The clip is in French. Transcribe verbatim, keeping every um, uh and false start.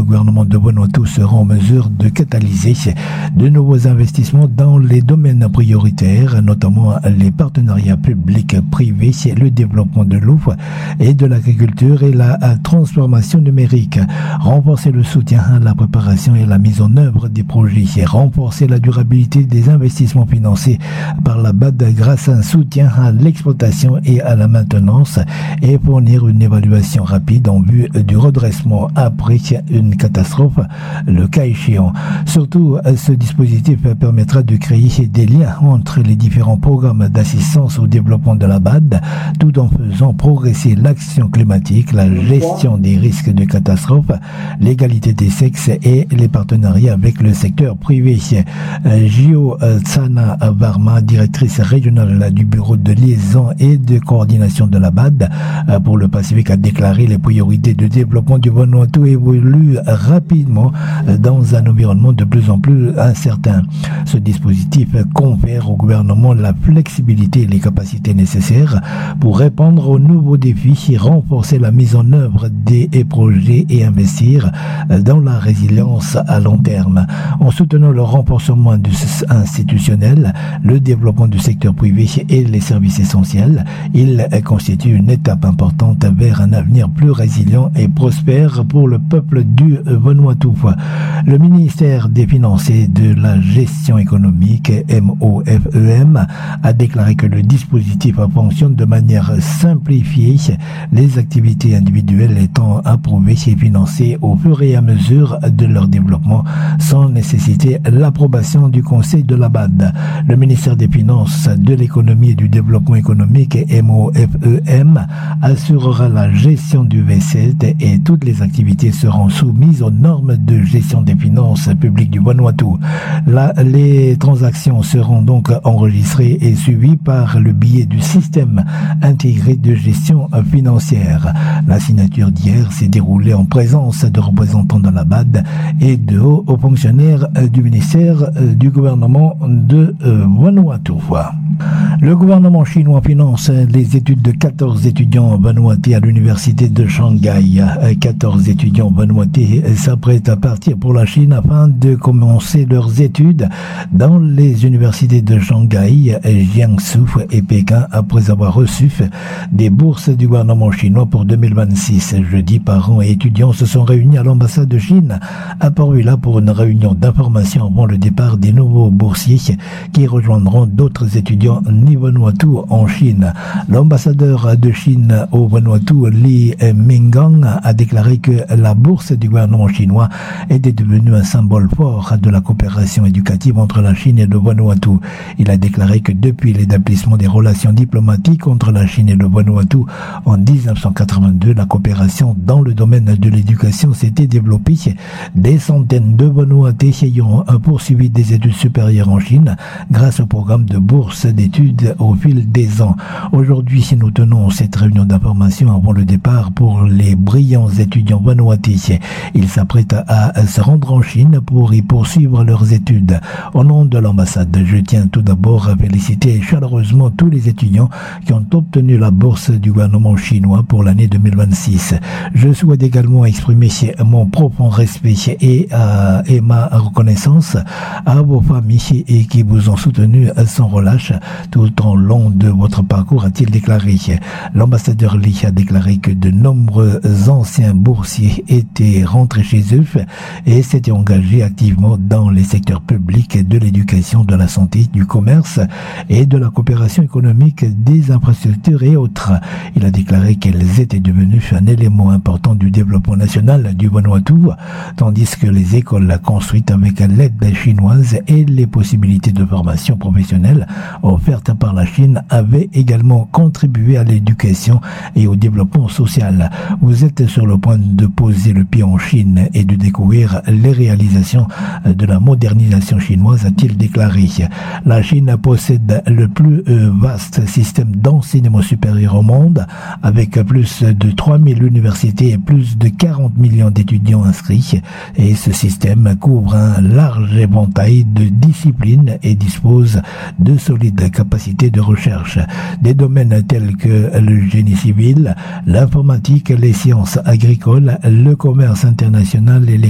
gouvernement de Vanuatu sera en mesure de catalyser de nouveaux investissements dans les domaines prioritaires, notamment les partenariats publics-privés, le développement de l'eau et de l'agriculture et la transformation numérique. Renforcer le soutien à la préparation et la mise en œuvre des projets, renforcer la durabilité des investissements financés par la B A D grâce à un soutien à l'exploitation et à la maintenance et fournir une évaluation rapide en vue du redressement après une catastrophe, le cas échéant. Surtout, ce dispositif permettra de créer des liens entre les différents programmes d'assistance au développement de la B A D tout en faisant progresser l'action climatique, la gestion des risques de catastrophe, l'égalité des sexes et les partenariats avec le secteur privé. Gio Tsana Varma, directrice régionale du bureau de liaison et de coordination de la B A D pour le Pacifique, a déclaré les priorités de développement du Vanuatu évoluent rapidement dans un environnement de plus en plus incertain. Ce dispositif confère au gouvernement la flexibilité et les capacités nécessaires pour répondre aux nouveaux défis, renforcer la mise en œuvre des projets et investir dans la résilience à long terme. En soutenant le renforcement du institutionnel, le développement du secteur privé et les services essentiels, il constitue une étape importante vers un avenir plus résilient et prospère pour le peuple du Vanuatu. Le ministère des Finances et de la Gestion économique, M O F E M, a déclaré que le dispositif fonctionne de manière simplifiée, les activités individuelles étant approuvées et financées au fur et à mesure de leur développement sans nécessiter l'approbation du Conseil de la B A D. Le ministère des Finances, de l'économie et du développement économique, M O F E M, assurera la gestion du V sept et toutes les activités seront soumises aux normes de gestion des finances publiques du Vanuatu. Là, les transactions seront donc enregistrées et suivies par le biais du système intégré de gestion financière. La signature d'hier s'est déroulée en présence de représentants de la B A D et de hauts fonctionnaires du ministère du gouvernement de Vanuatu. Le gouvernement chinois finance les études de quatorze étudiants vanuatais à l'université de Shanghai. quatorze étudiants vanuatais s'apprêtent à partir pour la Chine afin de commencer leurs études dans les universités de Shanghai, Jiangsu et Pékin après avoir reçu des bourses du gouvernement chinois pour deux mille vingt-six. Jeudi, parents et étudiants se sont réunis à l'ambassade de Chine à Port-Vila pour une réunion d'information avant le départ des nouveaux boursiers qui rejoindront d'autres étudiants ni Vanuatu en Chine. L'ambassadeur de Chine au Vanuatu, Li Mingang, a déclaré que la bourse du gouvernement chinois était devenue un symbole fort de la coopération éducative entre la Chine et le Vanuatu. Il a déclaré que depuis l'établissement des relations diplomatiques entre la Chine et le Vanuatu en dix-neuf cent quatre-vingt-deux, la coopération dans le domaine de l'éducation s'était développée. Des centaines de Vanuatais ayant poursuivi des études supérieures en Chine grâce au programme de bourse d'études au fil des ans. Aujourd'hui, nous tenons cette réunion d'information avant le départ pour les brillants étudiants vanuatais. Ils s'apprêtent à se rendre en Chine pour y poursuivre leurs études. Au nom de l'ambassade, je tiens tout d'abord à féliciter chaleureusement tous les étudiants qui ont obtenu la bourse du gouvernement chinois pour l'année deux mille vingt-six. Je souhaite également exprimer mon profond respect et, euh, et ma reconnaissance à vos familles et qui vous ont soutenu sans relâche tout au long de votre parcours, a-t-il déclaré. L'ambassadeur Li a déclaré que de nombreux anciens boursiers étaient rentrés chez eux et s'étaient engagés activement dans les secteurs publics de l'éducation, de la santé, du commerce et de la coopération économique, des infrastructures et autres. Il a déclaré qu'elles étaient devenues un élément important du développement national du Vanuatu, tandis que les écoles construites avec l'aide chinoise et les possibilités de formation professionnelle offertes par la Chine avaient également contribué à l'éducation et au développement social. Vous êtes sur le point de poser le pied en Chine et de découvrir les réalisations de la modernisation chinoise, a-t-il déclaré. La Chine possède le plus vaste système d'enseignement supérieur au monde, avec plus de trois mille universités et plus de quarante millions d'étudiants inscrits. Et ce système couvre un large éventail de disciplines et dispose de solides capacités de recherche. Des domaines tels que le génie civil, l'informatique, les sciences agricoles, le commerce international et les